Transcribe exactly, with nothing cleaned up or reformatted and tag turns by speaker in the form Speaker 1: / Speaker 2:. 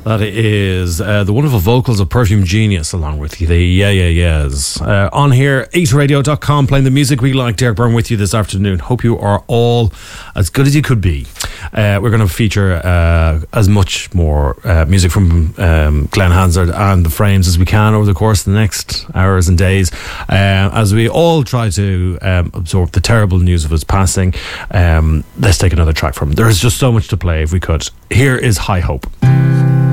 Speaker 1: That is uh, the wonderful vocals of Perfume Genius, along with the yeah, yeah, yeahs. Uh, on here, ace radio dot com, playing the music we like. Derek Byrne with you this afternoon. Hope you are all as good as you could be. Uh, we're going to feature uh, as much more uh, music from um, Glenn Hansard and the Frames as we can over the course of the next hours and days, uh, as we all try to um, absorb the terrible news of his passing. Um, let's take another track from him. There is just so much to play if we could. Here is High Hope.